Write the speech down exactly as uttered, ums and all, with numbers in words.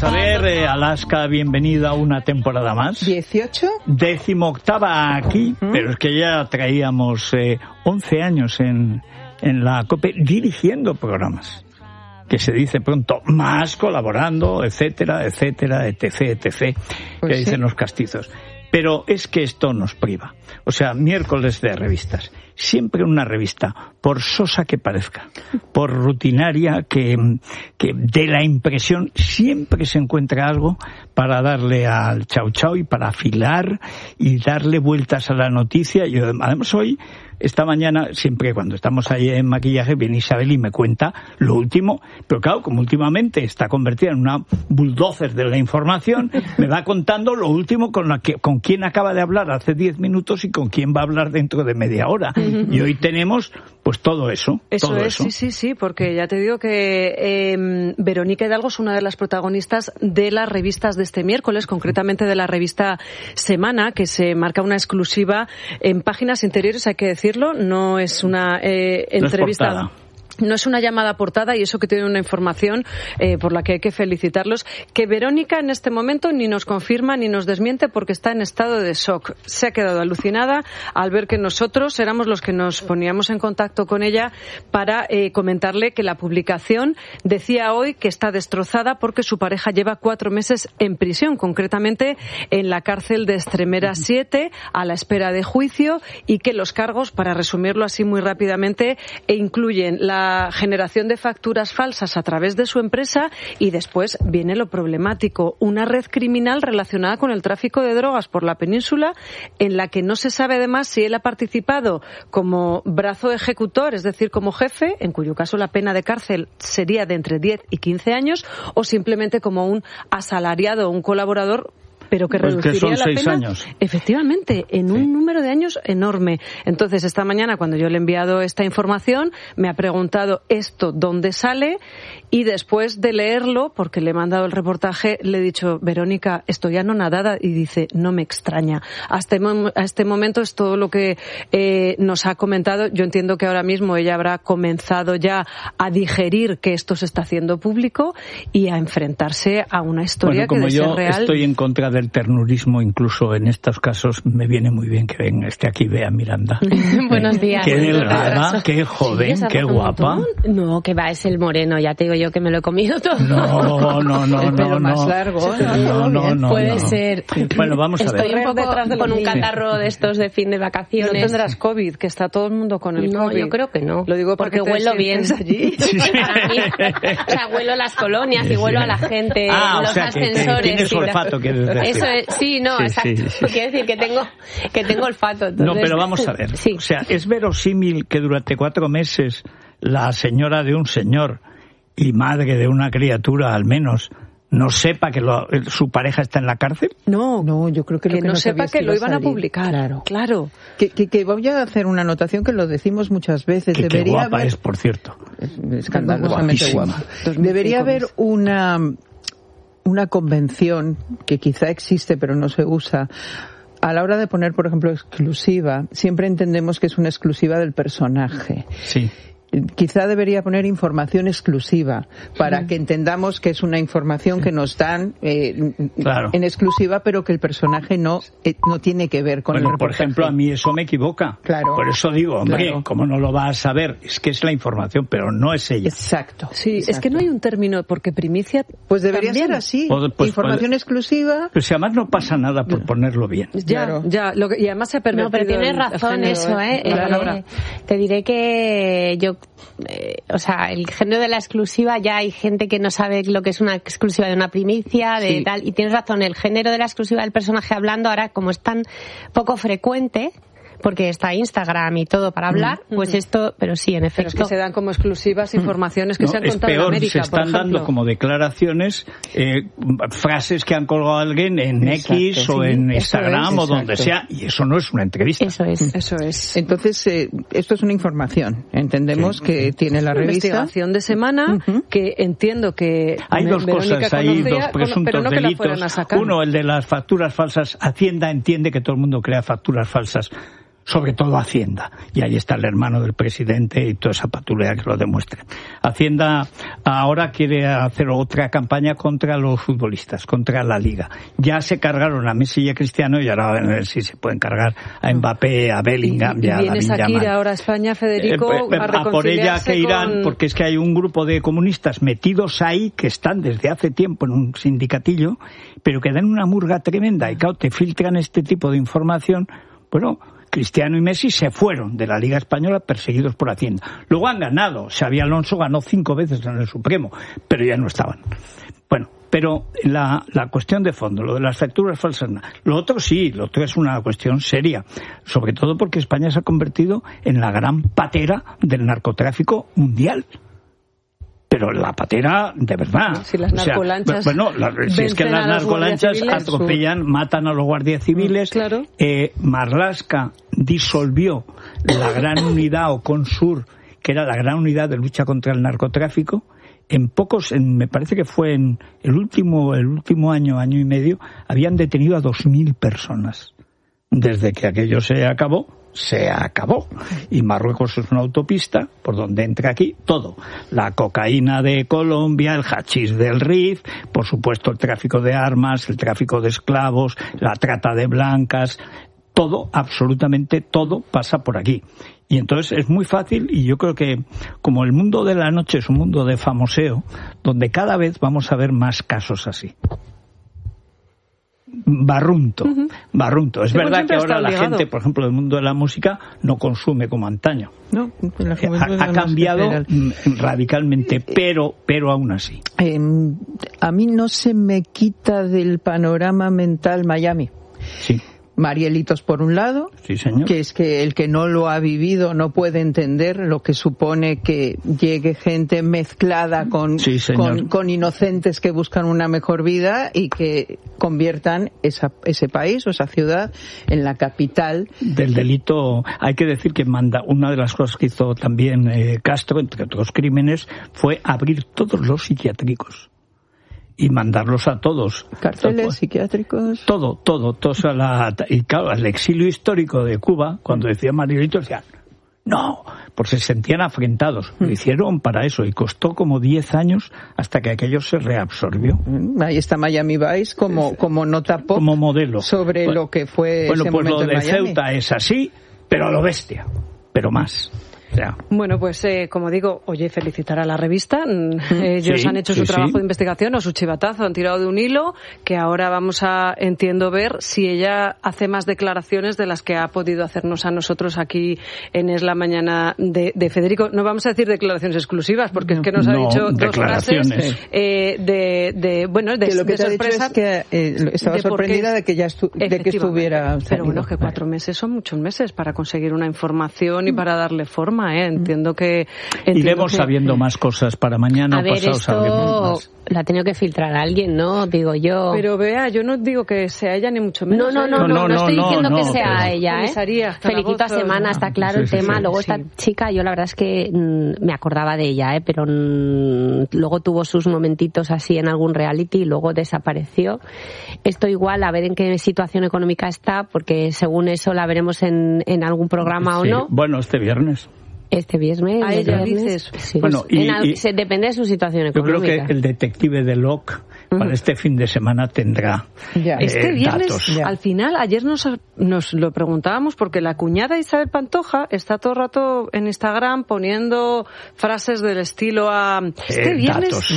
vamos a ver, eh, Alaska, bienvenida a una temporada más. ¿dieciocho? Decimoctava aquí, uh-huh. Pero es que ya traíamos eh, once años en, en la COPE dirigiendo programas. Que se dice pronto, más colaborando, etcétera, etcétera, etc, etcétera, pues que sí. Dicen los castizos. Pero es que esto nos priva. O sea, miércoles de revistas. Siempre una revista, por sosa que parezca, por rutinaria que, que dé la impresión, siempre se encuentra algo para darle al chau chau y para afilar y darle vueltas a la noticia. Yo, además, hoy, esta mañana, siempre cuando estamos ahí en maquillaje, viene Isabel y me cuenta lo último. Pero claro, como últimamente está convertida en una bulldozer de la información, me va contando lo último con, la que, con quién acaba de hablar hace diez minutos y con quién va a hablar dentro de media hora. Y hoy tenemos pues todo eso. Eso todo es, eso. sí, sí, sí, porque ya te digo que eh, Verónica Hidalgo es una de las protagonistas de las revistas de este miércoles, concretamente de la revista Semana, que se marca una exclusiva en páginas interiores, hay que decirlo, no es una eh, entrevista... No es portada. No es una llamada portada y eso que tiene una información eh, por la que hay que felicitarlos, que Verónica en este momento ni nos confirma ni nos desmiente porque está en estado de shock. Se ha quedado alucinada al ver que nosotros éramos los que nos poníamos en contacto con ella para eh, comentarle que la publicación decía hoy que está destrozada porque su pareja lleva cuatro meses en prisión, concretamente en la cárcel de Extremera siete, a la espera de juicio, y que los cargos, para resumirlo así muy rápidamente, e incluyen la generación de facturas falsas a través de su empresa y después viene lo problemático, una red criminal relacionada con el tráfico de drogas por la península en la que no se sabe además si él ha participado como brazo ejecutor, es decir, como jefe, en cuyo caso la pena de cárcel sería de entre diez y quince años, o simplemente como un asalariado o un colaborador, pero que pues reduciría que son la seis pena, años. Efectivamente, en sí. un número de años enorme. Entonces, esta mañana, cuando yo le he enviado esta información, me ha preguntado esto dónde sale, y después de leerlo, porque le he mandado el reportaje, le he dicho, Verónica, estoy anonadada, y dice, no me extraña. Hasta a este momento es todo lo que eh, nos ha comentado. Yo entiendo que ahora mismo ella habrá comenzado ya a digerir que esto se está haciendo público y a enfrentarse a una historia bueno, como que de yo ser real... estoy en contra del ternurismo, incluso en estos casos me viene muy bien que venga esté aquí Bea Miranda. Buenos días. Qué delgada, qué joven, sí, qué guapa. No, que va, es el moreno, ya te digo yo que me lo he comido todo. No, no, no, el pelo no, más no. largo. No, no, no. Puede no. ser. Bueno, vamos a ver. Estoy un poco detrás de con un niños. catarro de estos de fin de vacaciones. No tendrás COVID, que está todo el mundo con el no, COVID. No, yo creo que no. Lo digo porque huelo bien allí. Sí, sí. Para mí, o sea, huelo las colonias y huelo a la gente, ah, los o sea, ascensores. Que, que tienes olfato, quieres decir. Eso es, sí, no, sí, exacto. Sí, sí. Quiere decir que tengo, que tengo olfato. Entonces... No, pero vamos a ver. Sí. O sea, es verosímil que durante cuatro meses la señora de un señor y madre de una criatura, al menos, no sepa que lo, su pareja está en la cárcel. No, no, yo creo que, que lo que no no sepa que lo iban a publicar. Claro, claro. Que, que, que voy a hacer una anotación que lo decimos muchas veces. Que Debería qué guapa haber... es, por cierto. Es escandalosamente guapa. Debería haber una una convención que quizá existe pero no se usa. A la hora de poner, por ejemplo, exclusiva, siempre entendemos que es una exclusiva del personaje. Sí. Quizá debería poner información exclusiva para sí. que entendamos que es una información que nos dan eh, claro. en exclusiva, pero que el personaje no eh, no tiene que ver con bueno, el por ejemplo, a mí eso me equivoca. Claro. Por eso digo, hombre, claro. ¿cómo no lo va a saber? Es que es la información, pero no es ella. Exacto. Sí, exacto. es que no hay un término, porque primicia... Pues debería también. ser así. Pues, pues, información pues, exclusiva. Pero si además no pasa nada por ponerlo bien. Ya, claro. ya. Lo que, y además se ha permitido... No, pero tienes el, razón el eso, ¿eh? Claro. eh te diré que yo... Eh, o sea, el género de la exclusiva, ya hay gente que no sabe lo que es una exclusiva de una primicia, de sí. tal, y tienes razón, el género de la exclusiva del personaje hablando ahora, como es tan poco frecuente, porque está Instagram y todo para hablar, mm. pues esto, pero sí, en efecto. Pero es que se dan como exclusivas informaciones que no, se han contado es peor, en América, se están por dando como declaraciones, eh, frases que han colgado alguien en exacto, X sí, o en Instagram es, o donde sea, y eso no es una entrevista. Eso es. Eso es. Entonces, eh, esto es una información. Entendemos sí. que tiene la revista. Investigación de semana, uh-huh. que entiendo que hay dos Verónica cosas, hay conocía, dos presuntos pero no que delitos. La a sacar. Uno, el de las facturas falsas. Hacienda entiende que todo el mundo crea facturas falsas. sobre todo Hacienda, y ahí está el hermano del presidente y toda esa patulea que lo demuestra. Hacienda ahora quiere hacer otra campaña contra los futbolistas, contra la Liga. Ya se cargaron a Messi y a Cristiano y ahora a ver si se pueden cargar a Mbappé, a Bellingham y a Lamine Yamal. Viene ahora a España, Federico, eh, eh, a, a por ella que irán, con... porque es que hay un grupo de comunistas metidos ahí que están desde hace tiempo en un sindicatillo, pero que dan una murga tremenda y claro, te filtran este tipo de información. Bueno, Cristiano y Messi se fueron de la Liga Española perseguidos por Hacienda. Luego han ganado. Xabi Alonso ganó cinco veces en el Supremo, pero ya no estaban. Bueno, pero la, la cuestión de fondo, lo de las facturas falsas, lo otro sí, lo otro es una cuestión seria. Sobre todo porque España se ha convertido en la gran patera del narcotráfico mundial. Pero la patera, de verdad. Si las narcolanchas. O sea, bueno, la, si es que las narcolanchas atropellan, su... matan a los guardias civiles. Claro. Eh, Marlaska disolvió la gran unidad, o Consur, que era la gran unidad de lucha contra el narcotráfico. En pocos, en, me parece que fue en el último, el último año, año y medio, habían detenido a dos mil personas. Desde que aquello se acabó, se acabó. Y Marruecos es una autopista por donde entra aquí todo. La cocaína de Colombia, el hachís del Rif, por supuesto el tráfico de armas, el tráfico de esclavos, la trata de blancas, todo, absolutamente todo pasa por aquí. Y entonces es muy fácil, y yo creo que como el mundo de la noche es un mundo de famoseo, donde cada vez vamos a ver más casos así. Barrunto, uh-huh. barrunto. Es sí, verdad que ahora la gente, por ejemplo, del mundo de la música, no consume como antaño. No, la ha, ha cambiado radicalmente, pero, pero aún así. Eh, a mí no se me quita del panorama mental Miami. Sí. Marielitos por un lado, sí, señor. Que es que el que no lo ha vivido no puede entender lo que supone que llegue gente mezclada con, sí, con, con inocentes que buscan una mejor vida y que conviertan esa, ese país o esa ciudad en la capital del delito. Hay que decir que manda una de las cosas que hizo también eh, Castro, entre otros crímenes, fue abrir todos los psiquiátricos y mandarlos a todos. Cárceles, todo, psiquiátricos. Todo, todo, todo. O sea, la, y claro, el exilio histórico de Cuba, cuando decía Marielito, decían, no, porque se sentían afrentados. Lo hicieron para eso y costó como diez años hasta que aquello se reabsorbió. Ahí está Miami Vice como, como nota pop. Como modelo. Sobre bueno, lo que fue bueno, ese pues momento lo de en Miami. Ceuta es así, pero a lo bestia, pero más. Ya. Bueno, pues eh, como digo, oye, felicitar a la revista. Ellos sí, han hecho sí, su trabajo sí. de investigación o su chivatazo, han tirado de un hilo que ahora vamos a, entiendo, ver si ella hace más declaraciones de las que ha podido hacernos a nosotros aquí en Es la Mañana de, de Federico. No vamos a decir declaraciones exclusivas porque es que nos ha no, dicho dos frases eh, de, de, bueno, de, que lo que de te sorpresa. Ha dicho es que eh, estaba de sorprendida de que ya estu- de que estuviera salido. Pero bueno, que cuatro meses son muchos meses para conseguir una información y para darle forma. ¿eh? Entiendo que... Entiendo Iremos que... sabiendo más cosas para mañana a o ver, pasado esto sabremos más. La ha tenido que filtrar alguien, ¿no? Digo yo. Pero vea, yo no digo que sea ella ni mucho menos. No, no, no, ¿eh? no, no, no estoy no, diciendo no, que sea pero... ella, ¿eh? Felicito a Semana, está claro sí, el sí, tema. sí, Luego sí. esta chica, yo la verdad es que mmm, me acordaba de ella, ¿eh? Pero mmm, luego tuvo sus momentitos así en algún reality y luego desapareció. Esto igual, a ver en qué situación económica está, porque según eso la veremos en, en algún programa sí. o no. Bueno, este viernes. Este viernes. A ella viernes, dices. Sí. Bueno, y, y, al, y, se, depende de su situación económica. Yo creo que el detective de Locke para uh-huh. este fin de semana tendrá ya. eh, Este viernes, datos. al final, ayer nos, nos lo preguntábamos porque la cuñada Isabel Pantoja está todo el rato en Instagram poniendo frases del estilo a... Este eh, viernes datos.